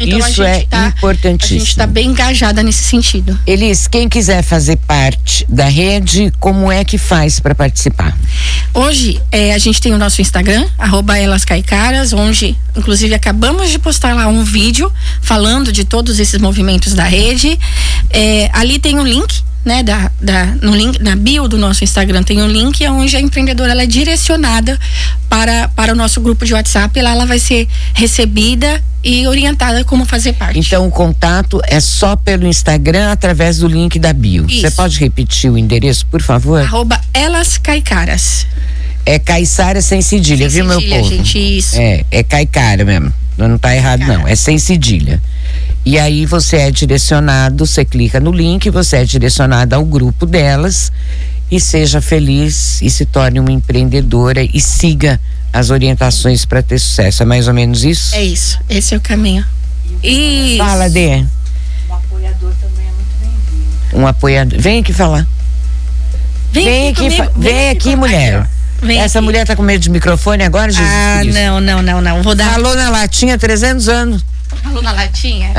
Então, isso é importantíssimo. A gente está bem engajada nesse sentido. Elis, quem quiser fazer parte da rede, como é que faz para participar? Hoje, a gente tem o nosso Instagram, @elascaicaras, onde, inclusive, acabamos de postar lá um vídeo falando de todos esses movimentos da rede. Ali tem um link, né, no link, na bio do nosso Instagram tem um link onde a empreendedora ela é direcionada para o nosso grupo de WhatsApp. Lá ela vai ser recebida e orientada como fazer parte. Então o contato é só pelo Instagram através do link da bio. Você pode repetir o endereço, por favor? @elascaicaras. É Caiçara sem cedilha, viu, meu povo? Gente, isso. É Caicara mesmo. Não tá errado, não. É sem cedilha. E aí você é direcionado, você clica no link, você é direcionado ao grupo delas e seja feliz e se torne uma empreendedora e siga as orientações para ter sucesso. É mais ou menos isso? É isso. Esse é o caminho. Isso. Fala, Dê. Um apoiador também é muito bem-vindo. Um apoiador. Vem aqui falar. Vem aqui, mulher. Essa aqui. Mulher tá com medo de microfone agora, Jesus Cristo? Não. Vou dar. Falou na latinha 300 anos. Falou na latinha?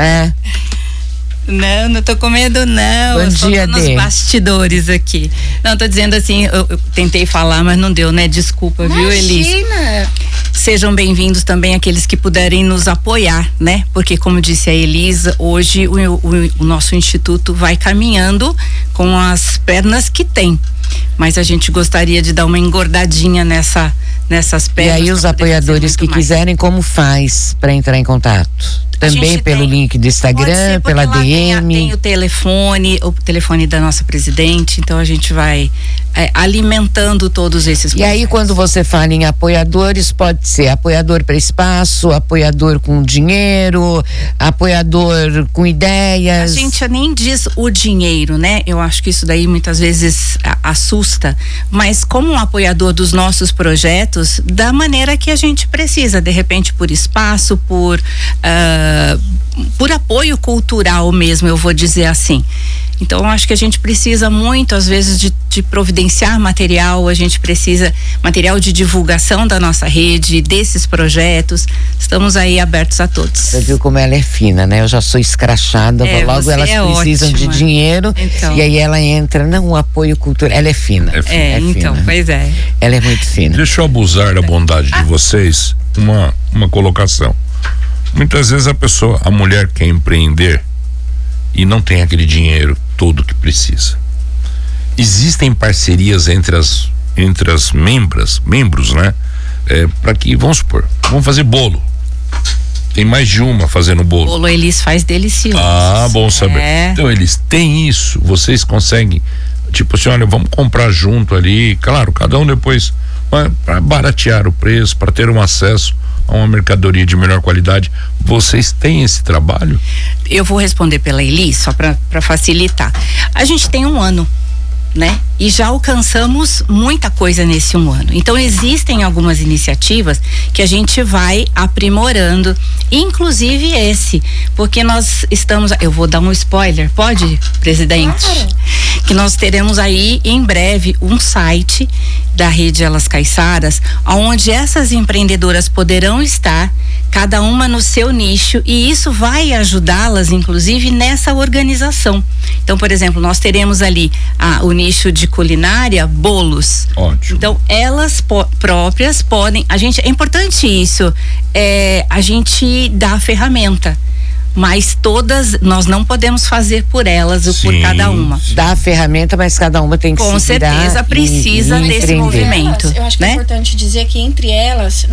Não tô com medo, não. Bom dia, nos bastidores aqui. Não, tô dizendo assim, eu tentei falar, mas não deu, né? Desculpa, viu, Elis? Imagina! Sejam bem-vindos também aqueles que puderem nos apoiar, né? Porque, como disse a Elisa, hoje o nosso instituto vai caminhando com as pernas que tem. Mas a gente gostaria de dar uma engordadinha nessas pernas. E aí os apoiadores que quiserem, como faz para entrar em contato? Também pelo link do Instagram, pela DM. Tem o telefone da nossa presidente, então a gente vai alimentando todos esses processos. E aí quando você fala em apoiadores, pode ser apoiador para espaço, apoiador com dinheiro, apoiador com ideias. A gente nem diz o dinheiro, né? Eu acho que isso daí muitas vezes assusta, mas como um apoiador dos nossos projetos, da maneira que a gente precisa, de repente por espaço, por apoio cultural mesmo, eu vou dizer assim. Então, eu acho que a gente precisa muito, às vezes, de providenciar material, a gente precisa material de divulgação da nossa rede, desses projetos. Estamos aí abertos a todos. Você viu como ela é fina, né? Eu já sou escrachada, logo elas precisam de dinheiro, então. E aí ela entra, o apoio cultural, ela é fina. Então, fina. Pois é. Ela é muito fina. Deixa eu abusar da bondade de vocês, uma colocação. Muitas vezes a mulher quer empreender e não tem aquele dinheiro todo que precisa. Existem parcerias entre as membros, né? Para que, vamos supor, vamos fazer bolo. Tem mais de uma fazendo bolo. O bolo Elis faz delicioso. Bom saber. Então eles têm isso, vocês conseguem, tipo assim, olha, vamos comprar junto ali, claro, cada um depois, para baratear o preço, para ter um acesso a uma mercadoria de melhor qualidade. Vocês têm esse trabalho? Eu vou responder pela Elis, só para facilitar. A gente tem 1 ano, né? E já alcançamos muita coisa nesse 1 ano. Então existem algumas iniciativas que a gente vai aprimorando, inclusive porque nós estamos, eu vou dar um spoiler, pode, presidente? Claro. Que nós teremos aí em breve um site da rede Elas Caiçaras, onde essas empreendedoras poderão estar, cada uma no seu nicho, e isso vai ajudá-las, inclusive, nessa organização. Então, por exemplo, nós teremos ali o nicho de culinária, bolos. Ótimo. Então, elas próprias podem, é importante isso, a gente dá a ferramenta. Mas todas, nós não podemos fazer por elas ou por cada uma. Dá a ferramenta, mas cada uma tem que com se virar. Com certeza precisa desse movimento. Eu acho que né? É importante dizer que entre elas,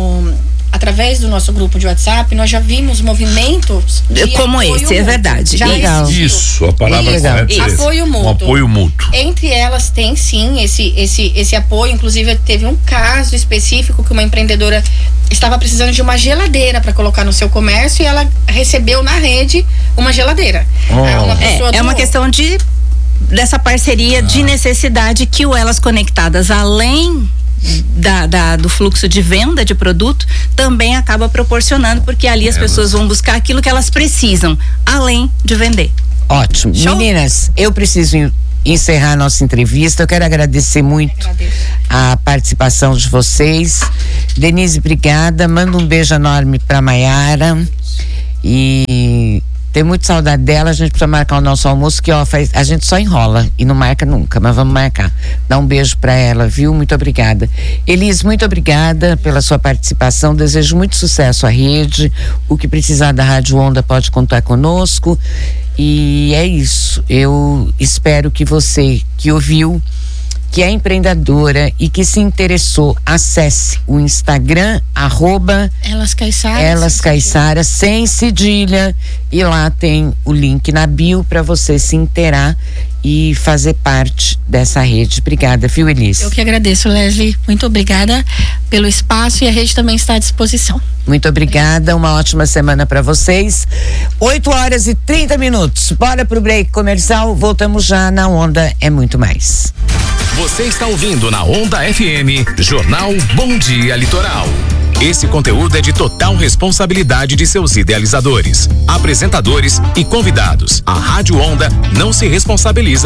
através do nosso grupo de WhatsApp, nós já vimos movimentos como esse, mútuo. É verdade. Já isso, a palavra correta é apoio mútuo. Um apoio mútuo. Entre elas tem sim esse apoio. Inclusive teve um caso específico que uma empreendedora estava precisando de uma geladeira para colocar no seu comércio e ela recebeu na rede uma geladeira. É uma questão dessa parceria de necessidade que o Elas Conectadas, além do fluxo de venda de produto, também acaba proporcionando, porque ali as pessoas vão buscar aquilo que elas precisam, além de vender. Ótimo. Show? Meninas, eu preciso encerrar a nossa entrevista. Eu quero agradecer muito a participação de vocês. Denise, obrigada. Manda um beijo enorme para Maiara. E Tenho muita saudade dela, a gente precisa marcar o nosso almoço, que a gente só enrola e não marca nunca, mas vamos marcar. Dá um beijo pra ela, viu? Muito obrigada. Elis, muito obrigada pela sua participação, desejo muito sucesso à rede, o que precisar da Rádio Onda pode contar conosco, e é isso. Eu espero que você que ouviu, que é empreendedora e que se interessou, acesse o Instagram Elas Caiçara sem cedilha, e lá tem o link na bio para você se inteirar e fazer parte dessa rede. Obrigada, viu, Elis? Eu que agradeço, Leslie. Muito obrigada pelo espaço, e a rede também está à disposição. Muito obrigada, uma ótima semana para vocês. 8h30. Bora pro break comercial, voltamos já na Onda é Muito Mais. Você está ouvindo na Onda FM, Jornal Bom Dia Litoral. Esse conteúdo é de total responsabilidade de seus idealizadores, apresentadores e convidados. A Rádio Onda não se responsabiliza